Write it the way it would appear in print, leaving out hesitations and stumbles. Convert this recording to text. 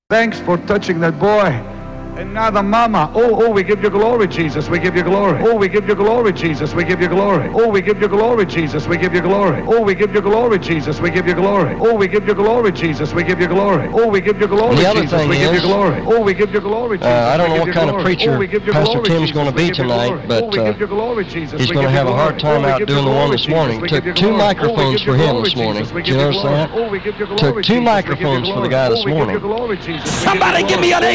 Thanks for touching that boy. And now the mama. Oh, we give you glory, Jesus. We give you glory. Oh, we give you glory, Jesus. We give you glory. Oh, we give you glory, Jesus. We give you glory. Oh, we give you glory, Jesus. We give you glory. Oh, we give you glory, Jesus. We give you glory. Oh, we give you glory, Jesus. We give you glory. Oh, we give you glory, Jesus. I don't know what kind of preacher Pastor Tim's going to be tonight, but he's going to have a hard time outdoing the one this morning. Took 2 microphones for him this morning. Do you notice that? Took 2 microphones for the guy this morning. Somebody give me an